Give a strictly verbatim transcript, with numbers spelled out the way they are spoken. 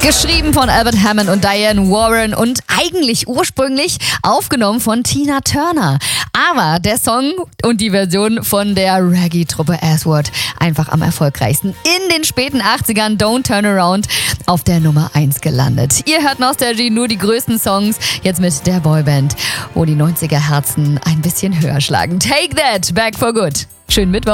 Geschrieben von Albert Hammond und Diane Warren und eigentlich ursprünglich aufgenommen von Tina Turner. Aber der Song und die Version von der Reggae-Truppe Aswad einfach am erfolgreichsten. In den späten achtzigern Don't Turn Around auf der Nummer eins gelandet. Ihr hört Nostalgie, nur die größten Songs, jetzt mit der Boyband, wo die neunziger Herzen ein bisschen höher schlagen. Take that, back for good. Schönen Mittwoch.